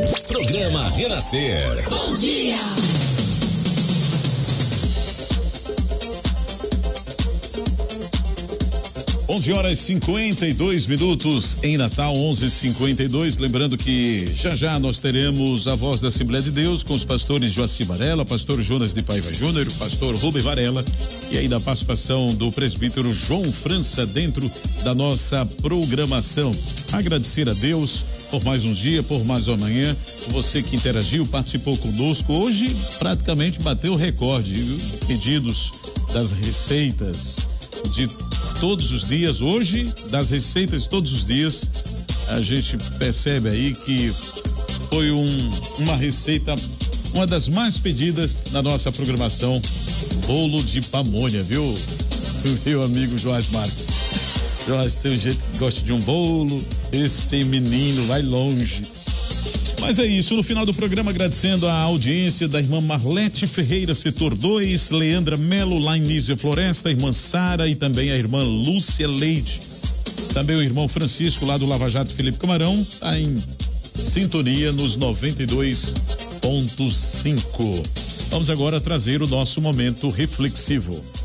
Programa Renascer. Bom dia. 11h52 em Natal, 11h52. Lembrando que já nós teremos a Voz da Assembleia de Deus com os pastores Joaci Varela, pastor Jonas de Paiva Júnior, pastor Rubem Varela e aí da participação do presbítero João França dentro da nossa programação. Agradecer a Deus por mais um dia, por mais uma manhã, você que interagiu, participou conosco. Hoje praticamente bateu o recorde, viu? Pedidos das receitas de todos os dias, hoje, das receitas de todos os dias, a gente percebe aí que foi uma receita, uma das mais pedidas na nossa programação, bolo de pamonha, viu? Meu amigo Joás Marques. Joás tem um jeito que gosta de um bolo, esse menino vai longe. Mas é isso, no final do programa, agradecendo a audiência da irmã Marlete Ferreira, setor 2, Leandra Melo, lá em Nísia Floresta, a irmã Sara e também a irmã Lúcia Leite. Também o irmão Francisco, lá do Lava Jato Felipe Camarão, tá em sintonia nos 92.5. Vamos agora trazer o nosso momento reflexivo.